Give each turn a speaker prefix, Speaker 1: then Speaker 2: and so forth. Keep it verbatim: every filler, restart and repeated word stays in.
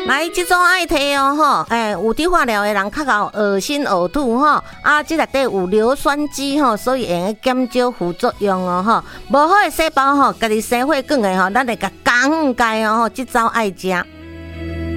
Speaker 1: 来，这种爱摕哦吼，诶、欸，有伫化疗的人较搞恶心呕吐吼，啊，这内底有硫酸基吼，所以会减少副作用哦吼。无好的细胞吼，家己生血管的吼，咱会甲降解哦吼，这招爱食。